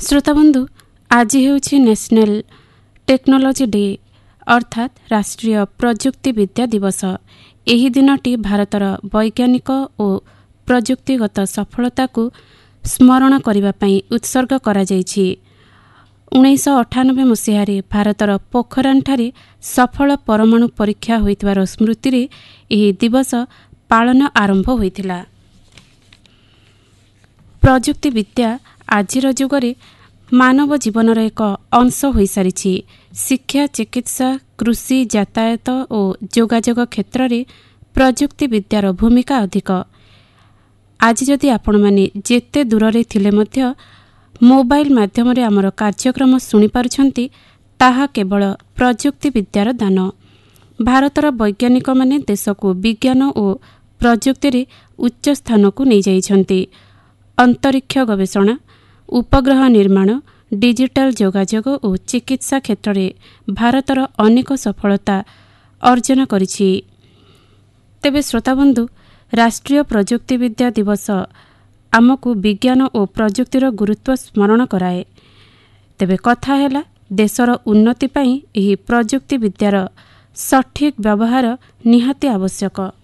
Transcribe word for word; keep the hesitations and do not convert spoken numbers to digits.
श्रोताबंधु आज हेउछि national technology day अर्थात राष्ट्रीय प्रजुक्ति विद्या दिवस। एही दिनटी भारतर वैज्ञानिक और प्रजुक्तिगत सफलता को स्मरण करने पई उत्सर्ग करा जायछि। उन्नीस अठानबे मसीह भारतर पोखरान ठारे सफल परमाणु परीक्षा होइतवार स्मृति रे एही दिवस पालन आरंभ होइतिला। प्रजुक्ति विद्या आजिर जुगरे मानव जीवनर एक अंश हो सारी। शिक्षा, चिकित्सा, कृषि, यातायात और जोगाजोग क्षेत्र में प्रजुक्ति विद्यार भूमिका अधिक। आज जदि आपण माने जेते दूर रे थिले मध्य मोबाइल माध्यम रे आमर कार्यक्रम सुनि पारुछंती, ताहा केवल प्रजुक्ति विद्यार दान। भारतर वैज्ञानिक माने देश को विज्ञान और प्रजुक्ति रे उच्च स्थान को नहीं जाइछंती। अंतरिक्ष गवेषणा, उपग्रह निर्माण, डिजिटल जोगाजोग और चिकित्सा क्षेत्र में भारतर अनेक सफलता अर्जन करिछि। तेबे श्रोताबंधु, राष्ट्रीय प्रजुक्ति विद्या दिवस आमको विज्ञान और प्रजुक्तिर गुरुत्व स्मरण कराए। तेबे कथा हैला देशर उन्नति पई एही प्रजुक्ति विद्यार सठिक व्यवहार निहाती आवश्यक।